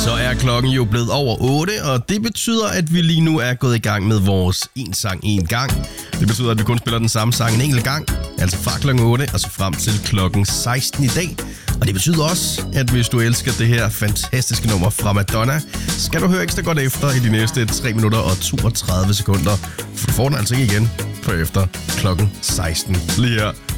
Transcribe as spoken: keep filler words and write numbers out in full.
Så er klokken jo blevet over otte, og det betyder, at vi lige nu er gået i gang med vores en sang en gang. Det betyder, at vi kun spiller den samme sang en enkelt gang, altså fra klokken otte og så frem til klokken seksten i dag. Og det betyder også, at hvis du elsker det her fantastiske nummer fra Madonna, skal du høre ekstra godt efter i de næste tre minutter og toogtredive sekunder. For du får den altså ikke igen på efter klokken seksten lige her